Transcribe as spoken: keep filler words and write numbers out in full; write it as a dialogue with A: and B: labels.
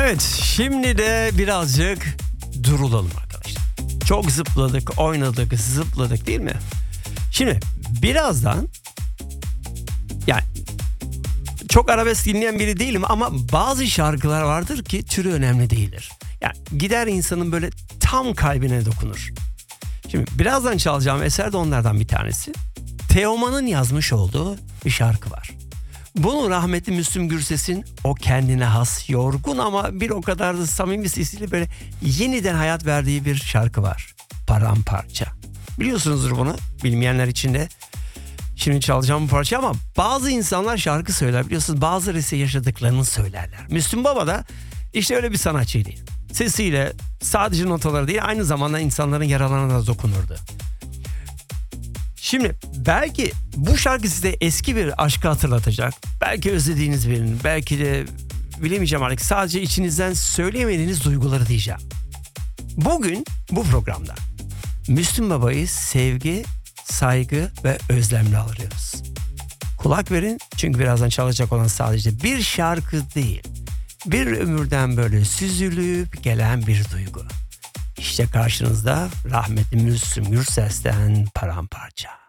A: Evet, şimdi de birazcık durulalım arkadaşlar. Çok zıpladık, oynadık, zıpladık değil mi? Şimdi birazdan, yani çok arabesk dinleyen biri değilim ama bazı şarkılar vardır ki türü önemli değildir. Yani gider insanın böyle tam kalbine dokunur. Şimdi birazdan çalacağım eser de onlardan bir tanesi. Teoman'ın yazmış olduğu bir şarkı var. Bunu rahmetli Müslüm Gürses'in o kendine has, yorgun ama bir o kadar da samimi sesiyle böyle yeniden hayat verdiği bir şarkı var. Paramparça. Biliyorsunuzdur bunu. Bilmeyenler için de şimdi çalacağım bu parça, ama bazı insanlar şarkı söyler, biliyorsunuz, bazıları ise yaşadıklarını söylerler. Müslüm Baba da işte öyle bir sanatçıydı. Sesiyle sadece notaları değil, aynı zamanda insanların yaralarına da dokunurdu. Şimdi belki bu şarkı size eski bir aşkı hatırlatacak. Belki özlediğiniz birinin, belki de bilemeyeceğim artık, sadece içinizden söyleyemediğiniz duyguları diyeceğim. Bugün bu programda Müslüm Baba'yı sevgi, saygı ve özlemle alıyoruz. Kulak verin, çünkü birazdan çalacak olan sadece bir şarkı değil, bir ömürden böyle süzülüp gelen bir duygu. İşte karşınızda rahmetli Müslüm Gürses'ten Paramparça.